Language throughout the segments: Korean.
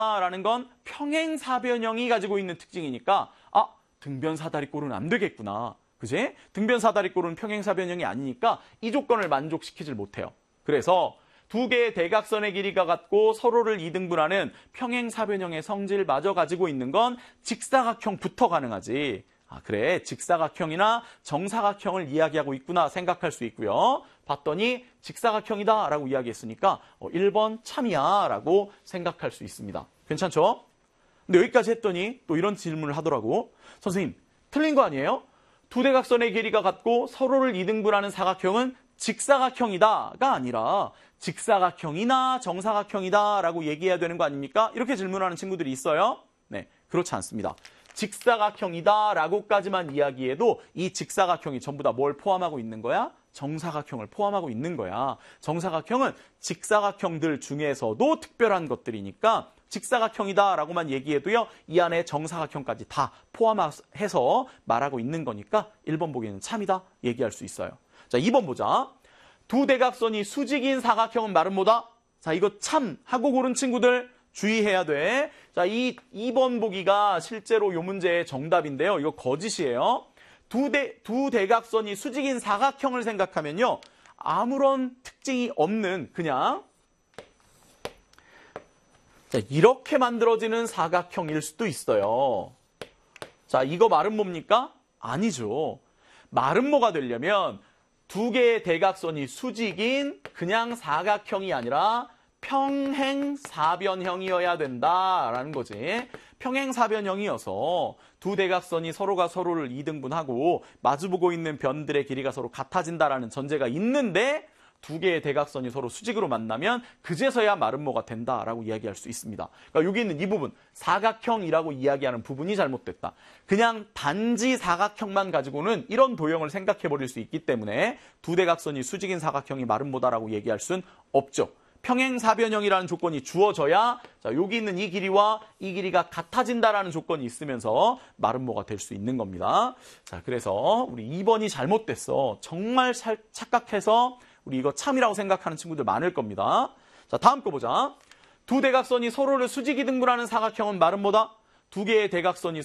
라는 건 평행사변형이 가지고 있는 특징이니까 등변사다리꼴은 안 되겠구나. 그지? 등변사다리꼴은 평행사변형이 아니니까 이 조건을 만족시키질 못해요. 그래서 두 개의 대각선의 길이가 같고 서로를 이등분하는 평행사변형의 성질마저 가지고 있는 건 직사각형부터 가능하지. 그래, 직사각형이나 정사각형을 이야기하고 있구나 생각할 수 있고요. 봤더니 직사각형이다 라고 이야기했으니까 1번 참이야 라고 생각할 수 있습니다. 괜찮죠? 근데 여기까지 했더니 또 이런 질문을 하더라고. 선생님, 틀린 거 아니에요? 두 대각선의 길이가 같고 서로를 이등분하는 사각형은 직사각형이다가 아니라 직사각형이나 정사각형이다 라고 얘기해야 되는 거 아닙니까? 이렇게 질문하는 친구들이 있어요. 네, 그렇지 않습니다. 직사각형이다 라고까지만 이야기해도 이 직사각형이 전부 다 뭘 포함하고 있는 거야? 정사각형을 포함하고 있는 거야. 정사각형은 직사각형들 중에서도 특별한 것들이니까 직사각형이다 라고만 얘기해도요, 이 안에 정사각형까지 다 포함해서 말하고 있는 거니까 1번 보기에는 참이다 얘기할 수 있어요. 자, 2번 보자. 두 대각선이 수직인 사각형은 말은 뭐다? 자, 이거 참 하고 고른 친구들 주의해야 돼. 자, 이 2번 보기가 실제로 이 문제의 정답인데요. 이거 거짓이에요. 두 대각선이 수직인 사각형을 생각하면요, 아무런 특징이 없는 그냥 이렇게 만들어지는 사각형일 수도 있어요. 자, 이거 말은 뭡니까? 아니죠. 말은 뭐가 되려면 두 개의 대각선이 수직인 그냥 사각형이 아니라 평행사변형이어야 된다라는 거지. 평행사변형이어서 두 대각선이 서로가 서로를 이등분하고 마주보고 있는 변들의 길이가 서로 같아진다라는 전제가 있는데 두 개의 대각선이 서로 수직으로 만나면 그제서야 말은 뭐가 된다라고 이야기할 수 있습니다. 그러니까 여기 있는 이 부분, 사각형이라고 이야기하는 부분이 잘못됐다. 그냥 단지 사각형만 가지고는 이런 도형을 생각해버릴 수 있기 때문에 두 대각선이 수직인 사각형이 말은 뭐다라고 얘기할 수는 없죠. 평행사변형이라는 조건이 주어져야 자, 여기 있는 이 길이와 이 길이가 같아진다라는 조건이 있으면서 말은 뭐가 될 수 있는 겁니다. 자, 그래서 우리 2번이 잘못됐어. 정말 착각해서 우리 이거 참이라고 생각하는 친구들 많을 겁니다. 자, 다음 거 보자. 두 대각선이 서로를 수직 이등분하는 사각형은 말은 뭐다? 두 개의 대각선이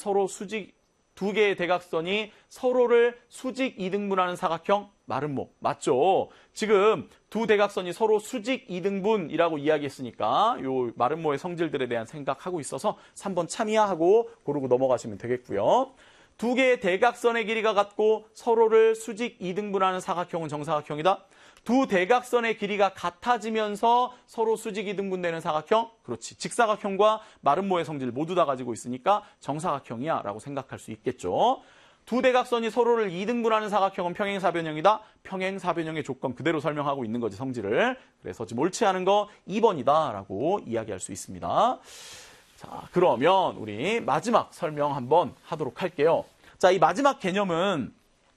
서로를 수직 이등분하는 사각형 말은 뭐? 맞죠? 지금 두 대각선이 서로 수직 이등분이라고 이야기했으니까 요 말은 뭐의 성질들에 대한 생각하고 있어서 3번 참이야 하고 고르고 넘어가시면 되겠고요. 두 개의 대각선의 길이가 같고 서로를 수직 이등분하는 사각형은 정사각형이다. 두 대각선의 길이가 같아지면서 서로 수직 이등분되는 사각형? 그렇지. 직사각형과 말은 뭐의 성질 모두 다 가지고 있으니까 정사각형이야 라고 생각할 수 있겠죠. 두 대각선이 서로를 이등분하는 사각형은 평행사변형이다. 평행사변형의 조건 그대로 설명하고 있는 거지, 성질을. 그래서 지금 옳지 않은 거 2번이다 라고 이야기할 수 있습니다. 자, 그러면 우리 마지막 설명 한번 하도록 할게요. 자, 이 마지막 개념은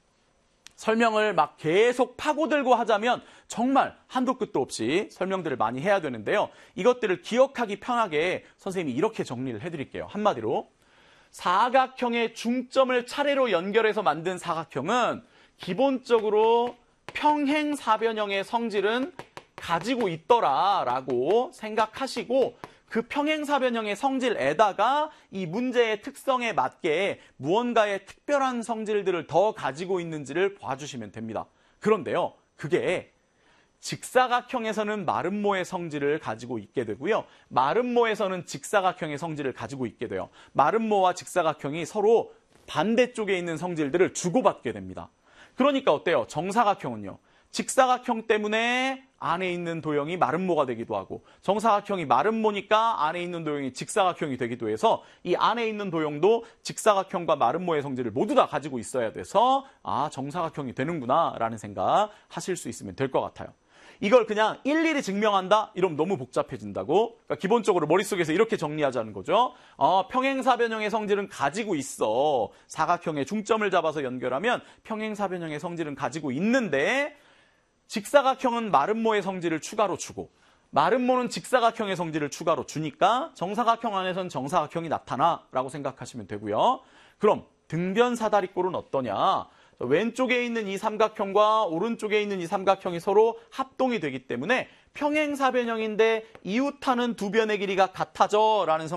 설명을 막 계속 파고들고 하자면 정말 한도 끝도 없이 설명들을 많이 해야 되는데요. 이것들을 기억하기 편하게 선생님이 이렇게 정리를 해드릴게요. 한마디로 사각형의 중점을 차례로 연결해서 만든 사각형은 기본적으로 평행사변형의 성질은 가지고 있더라라고 생각하시고 그 평행사변형의 성질에다가 이 문제의 특성에 맞게 무언가의 특별한 성질들을 더 가지고 있는지를 봐주시면 됩니다. 그런데요, 그게 직사각형에서는 마름모의 성질을 가지고 있게 되고요. 마름모에서는 직사각형의 성질을 가지고 있게 돼요. 마름모와 직사각형이 서로 반대쪽에 있는 성질들을 주고받게 됩니다. 그러니까 어때요? 정사각형은요. 직사각형 때문에 안에 있는 도형이 마름모가 되기도 하고 정사각형이 마름모니까 안에 있는 도형이 직사각형이 되기도 해서 이 안에 있는 도형도 직사각형과 마름모의 성질을 모두 다 가지고 있어야 돼서 정사각형이 되는구나 라는 생각 하실 수 있으면 될 것 같아요. 이걸 그냥 일일이 증명한다? 이러면 너무 복잡해진다고. 그러니까 기본적으로 머릿속에서 이렇게 정리하자는 거죠. 평행사변형의 성질은 가지고 있어. 사각형의 중점을 잡아서 연결하면 평행사변형의 성질은 가지고 있는데 직사각형은 마름모의 성질을 추가로 주고 마름모는 직사각형의 성질을 추가로 주니까 정사각형 안에서는 정사각형이 나타나라고 생각하시면 되고요. 그럼 등변사다리꼴은 어떠냐? 왼쪽에 있는 이 삼각형과 오른쪽에 있는 이 삼각형이 서로 합동이 되기 때문에 평행사변형인데 이웃하는 두 변의 길이가 같아져 라는